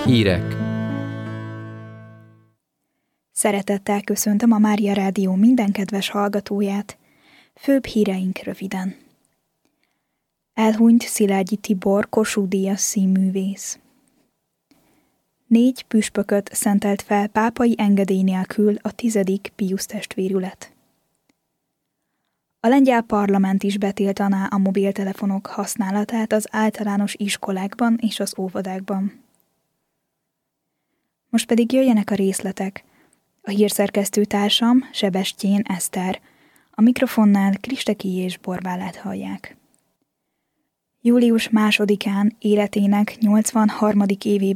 Hírek. Szeretettel köszöntöm a Mária Rádió minden kedves hallgatóját. Főbb híreink röviden. Elhunyt Szilágyi Tibor Kossuth-díjas színművész. 4 püspököt szentelt fel pápai engedély nélkül a 10. Piusz testvérület. A lengyel parlament is betiltaná a mobiltelefonok használatát az általános iskolákban és az óvodákban. Most pedig jöjjenek a részletek. A hírszerkesztő társam Sebestyén Eszter, a mikrofonnál Kristeki és Borbálát hallják. Július 2-án életének 83. évében